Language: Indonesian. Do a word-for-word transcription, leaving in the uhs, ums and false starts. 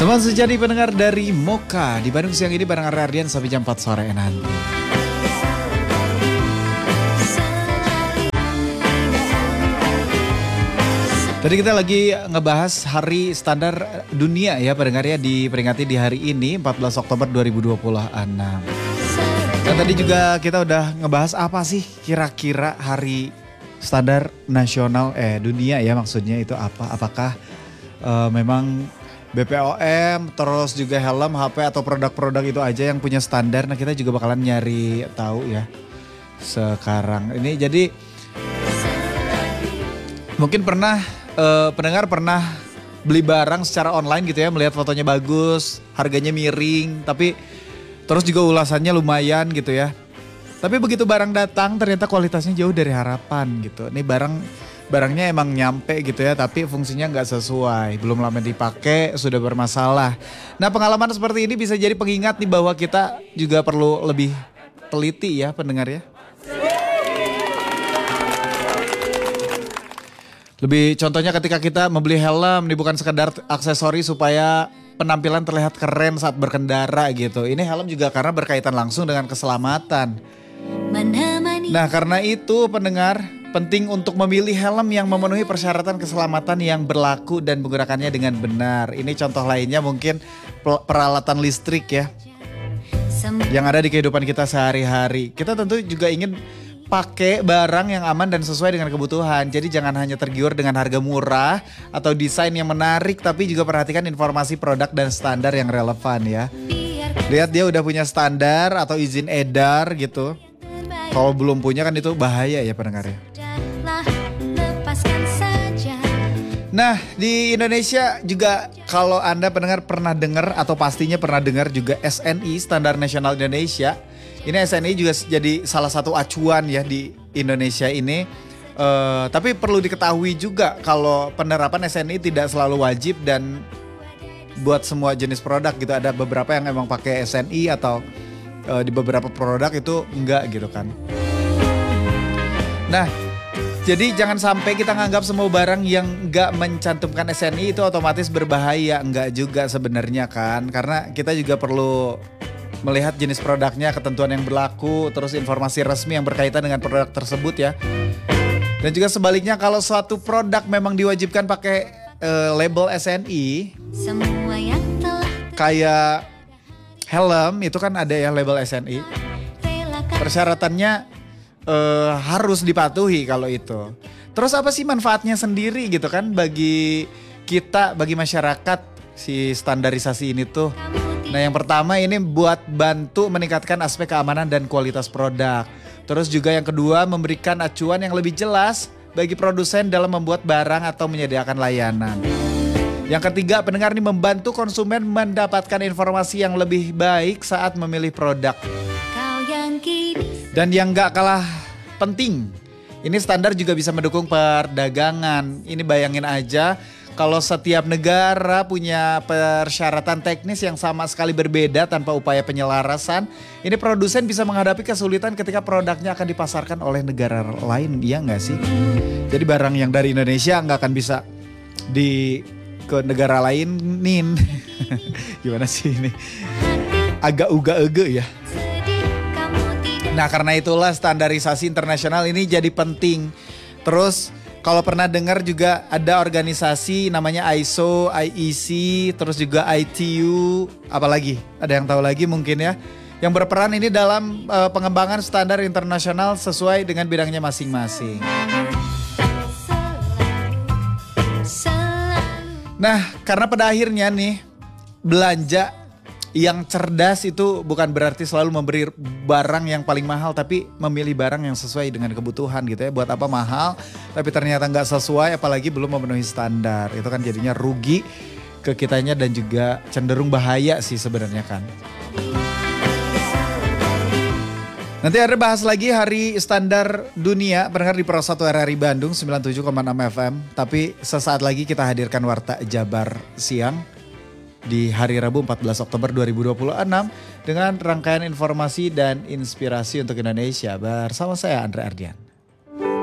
Teman sejati pendengar dari Mocha di Bandung siang ini bareng Ardian sampai jam empat sore nanti. Tadi kita lagi ngebahas hari standar dunia ya pendengar ya, diperingati di hari ini empat belas Oktober dua ribu dua puluh enam. Dan tadi juga kita udah ngebahas apa sih kira-kira hari standar nasional eh dunia ya, maksudnya itu apa? Apakah uh, memang B P O M, terus juga helm, H P atau produk-produk itu aja yang punya standar. Nah kita juga bakalan nyari tahu ya sekarang ini. Jadi mungkin pernah eh, pendengar pernah beli barang secara online gitu ya, melihat fotonya bagus, harganya miring, tapi terus juga ulasannya lumayan gitu ya. Tapi begitu barang datang ternyata kualitasnya jauh dari harapan gitu. Ini barang barangnya emang nyampe gitu ya, tapi fungsinya nggak sesuai, belum lama dipakai sudah bermasalah. Nah pengalaman seperti ini bisa jadi pengingat nih bahwa kita juga perlu lebih teliti ya pendengar ya. Lebih contohnya ketika kita membeli helm, ini bukan sekedar aksesori supaya penampilan terlihat keren saat berkendara gitu. Ini helm juga karena berkaitan langsung dengan keselamatan. Nah karena itu pendengar, penting untuk memilih helm yang memenuhi persyaratan keselamatan yang berlaku dan menggunakannya dengan benar. Ini contoh lainnya mungkin peralatan listrik ya, yang ada di kehidupan kita sehari-hari. Kita tentu juga ingin pakai barang yang aman dan sesuai dengan kebutuhan. Jadi jangan hanya tergiur dengan harga murah atau desain yang menarik, tapi juga perhatikan informasi produk dan standar yang relevan ya. Lihat dia udah punya standar atau izin edar gitu. Kalau belum punya kan itu bahaya ya pendengarnya. Nah di Indonesia juga kalau Anda pendengar pernah dengar atau pastinya pernah dengar juga S N I, Standar Nasional Indonesia. Ini S N I juga jadi salah satu acuan ya di Indonesia ini. Uh, tapi perlu diketahui juga kalau penerapan S N I tidak selalu wajib dan buat semua jenis produk gitu. Ada beberapa yang emang pakai S N I atau uh, di beberapa produk itu enggak gitu kan. Nah jadi jangan sampai kita nganggap semua barang yang enggak mencantumkan S N I itu otomatis berbahaya. Enggak juga sebenarnya kan. Karena kita juga perlu melihat jenis produknya, ketentuan yang berlaku, terus informasi resmi yang berkaitan dengan produk tersebut ya. Dan juga sebaliknya kalau suatu produk memang diwajibkan pakai uh, label S N I, semua yang telah kayak helm itu kan ada ya label S N I. Persyaratannya uh, harus dipatuhi kalau itu. Terus apa sih manfaatnya sendiri gitu kan bagi kita, bagi masyarakat si standarisasi ini tuh? Nah yang pertama ini buat bantu meningkatkan aspek keamanan dan kualitas produk. Terus juga yang kedua memberikan acuan yang lebih jelas bagi produsen dalam membuat barang atau menyediakan layanan. Yang ketiga pendengar ini membantu konsumen mendapatkan informasi yang lebih baik saat memilih produk. Dan yang gak kalah penting, ini standar juga bisa mendukung perdagangan. Ini bayangin aja. Kalau setiap negara punya persyaratan teknis yang sama sekali berbeda tanpa upaya penyelarasan, ini produsen bisa menghadapi kesulitan ketika produknya akan dipasarkan oleh negara lain, iya nggak sih? Jadi barang yang dari Indonesia nggak akan bisa di ke negara lain, nin. Gimana sih ini? Agak uga-ege ya. Nah karena itulah standarisasi internasional ini jadi penting. Terus kalau pernah dengar juga ada organisasi namanya I S O, I E C, terus juga I T U, apalagi ada yang tahu lagi mungkin ya, yang berperan ini dalam uh, pengembangan standar internasional sesuai dengan bidangnya masing-masing. Nah, karena pada akhirnya nih belanja yang cerdas itu bukan berarti selalu memberi barang yang paling mahal, tapi memilih barang yang sesuai dengan kebutuhan gitu ya. Buat apa mahal tapi ternyata nggak sesuai, apalagi belum memenuhi standar. Itu kan jadinya rugi ke kitanya dan juga cenderung bahaya sih sebenarnya kan. Nanti ada bahas lagi hari standar dunia pendengar di Pro satu R R I Bandung sembilan puluh tujuh koma enam F M. Tapi sesaat lagi kita hadirkan Warta Jabar siang di hari Rabu empat belas Oktober dua ribu dua puluh enam dengan rangkaian informasi dan inspirasi untuk Indonesia bersama saya Andre Ardian.